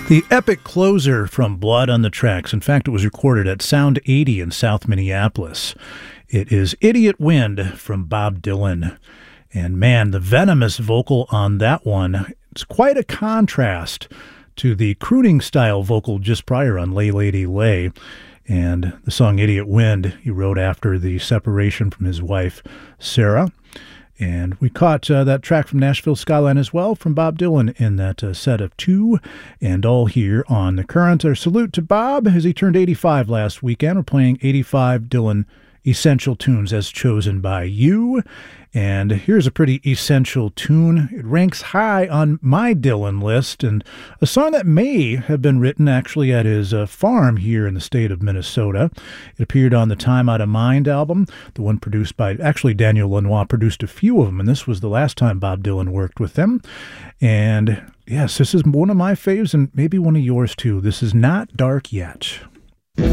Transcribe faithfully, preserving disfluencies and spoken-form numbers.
The epic closer from Blood on the Tracks. In fact, it was recorded at Sound eighty in South Minneapolis. It is Idiot Wind from Bob Dylan. And man, the venomous vocal on that one, it's quite a contrast to the crooning style vocal just prior on Lay Lady Lay. And the song Idiot Wind he wrote after the separation from his wife, Sarah. And we caught uh, that track from Nashville Skyline as well from Bob Dylan in that uh, set of two, and all here on The Current. Our salute to Bob as he turned eighty-five last weekend. We're playing eighty-five Dylan essential tunes as chosen by you. And here's a pretty essential tune. It ranks high on my Dylan list, and a song that may have been written actually at his uh, farm here in the state of Minnesota. It appeared on the Time Out of Mind album, the one produced by, actually Daniel Lanois produced a few of them, and this was the last time Bob Dylan worked with them. And yes, this is one of my faves, and maybe one of yours too. This is Not Dark Yet.